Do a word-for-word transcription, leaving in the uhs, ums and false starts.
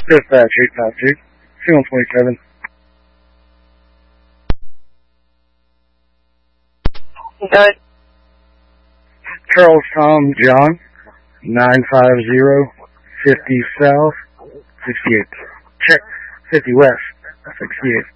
Dispatch eight five two, C one twenty-seven. Good. Charles Tom John, nine five zero, fifty South, sixty-eight. Check, fifty West, sixty-eight.